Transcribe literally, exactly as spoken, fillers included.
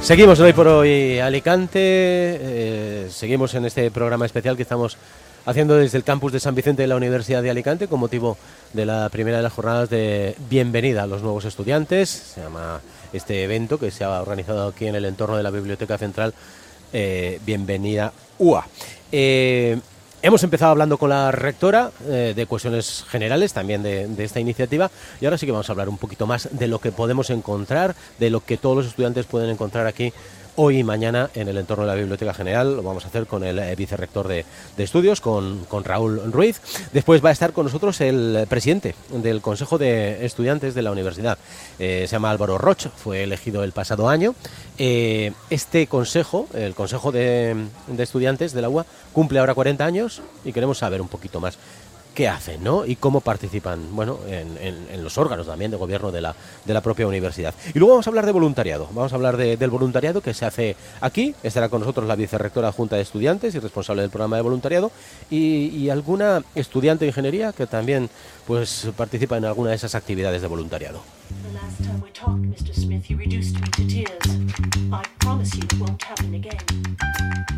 Seguimos hoy por hoy Alicante, eh, seguimos en este programa especial que estamos haciendo desde el campus de San Vicente de la Universidad de Alicante con motivo de la primera de las jornadas de bienvenida a los nuevos estudiantes. Se llama este evento que se ha organizado aquí en el entorno de la Biblioteca Central, eh, Bienvenida U A. Eh, Hemos empezado hablando con la rectora eh, de cuestiones generales también de, de esta iniciativa, y ahora sí que vamos a hablar un poquito más de lo que podemos encontrar, de lo que todos los estudiantes pueden encontrar aquí hoy y mañana en el entorno de la Biblioteca General. Lo vamos a hacer con el eh, vicerrector de, de estudios, con, con Raúl Ruiz. Después va a estar con nosotros el presidente del Consejo de Estudiantes de la Universidad. Eh, se llama Álvaro Roch, fue elegido el pasado año. Eh, este consejo, el Consejo de, de Estudiantes de la U A, cumple ahora cuarenta años y queremos saber un poquito más qué hacen, ¿no? Y cómo participan, bueno, en, en, en los órganos también de gobierno de la, de la propia universidad. Y luego vamos a hablar de voluntariado, vamos a hablar de, del voluntariado que se hace aquí. Estará con nosotros la vicerrectora Junta de Estudiantes y responsable del programa de voluntariado, y, y alguna estudiante de ingeniería que también pues participa en alguna de esas actividades de voluntariado. The last time we talked, mister Smith, you reduced me to tears. I promise you it won't happen again.